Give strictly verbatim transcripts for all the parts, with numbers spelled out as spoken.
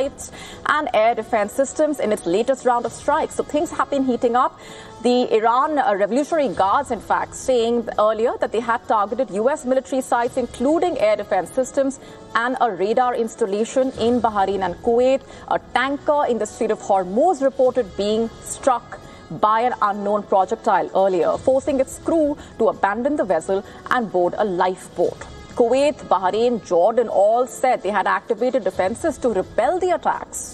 satellites and air defense systems in its latest round of strikes. So things have been heating up. The Iran uh, Revolutionary Guards, in fact, saying earlier that they had targeted U S military sites, including air defense systems and a radar installation in Bahrain and Kuwait. A tanker in the Strait of Hormuz reported being struck by an unknown projectile earlier, forcing its crew to abandon the vessel and board a lifeboat. Kuwait, Bahrain, Jordan all said they had activated defenses to repel the attacks.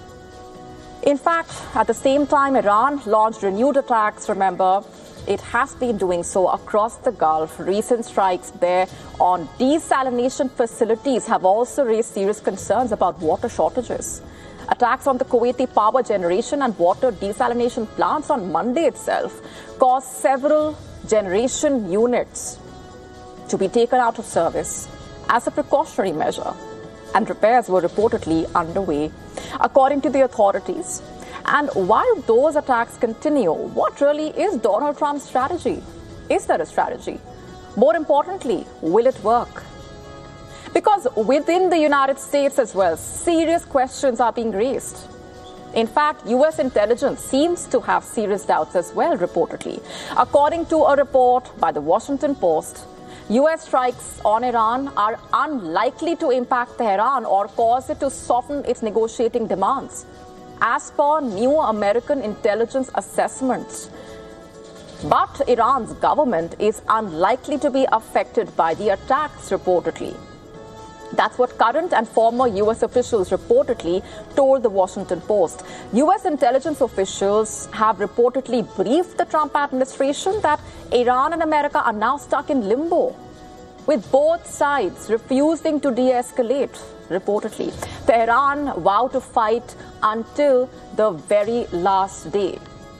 In fact, at the same time, Iran launched renewed attacks. Remember, it has been doing so across the Gulf. Recent strikes there on desalination facilities have also raised serious concerns about water shortages. Attacks on the Kuwaiti power generation and water desalination plants on Monday itself caused several generation units to be taken out of service as a precautionary measure, and repairs were reportedly underway, according to the authorities. And while those attacks continue, what really is Donald Trump's strategy? Is there a strategy? More importantly, will it work? Because within the United States as well, serious questions are being raised. In fact, U S intelligence seems to have serious doubts as well, reportedly. According to a report by the Washington Post, U S strikes on Iran are unlikely to impact Tehran or cause it to soften its negotiating demands, as per new American intelligence assessments. But Iran's government is unlikely to be affected by the attacks, reportedly. That's what current and former U S officials reportedly told the Washington Post. U S intelligence officials have reportedly briefed the Trump administration that Iran and America are now stuck in limbo, with both sides refusing to de-escalate, reportedly. Tehran vowed to fight until the very last day.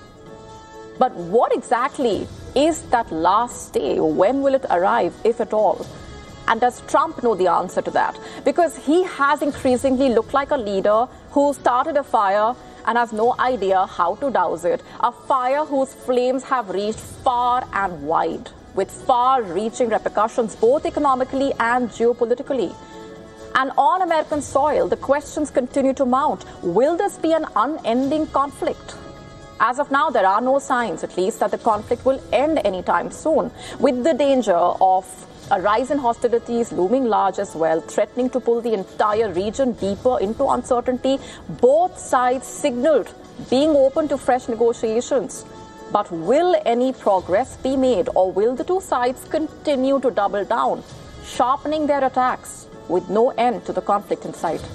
But what exactly is that last day? When will it arrive, if at all? And does Trump know the answer to that? Because he has increasingly looked like a leader who started a fire and has no idea how to douse it. A fire whose flames have reached far and wide, with far-reaching repercussions both economically and geopolitically. And on American soil, the questions continue to mount. Will this be an unending conflict? As of now, there are no signs, at least, that the conflict will end anytime soon, with the danger of a rise in hostilities looming large as well, threatening to pull the entire region deeper into uncertainty. Both sides signaled being open to fresh negotiations. But will any progress be made, or will the two sides continue to double down, sharpening their attacks with no end to the conflict in sight?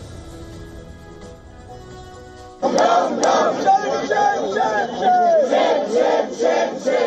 Down, down,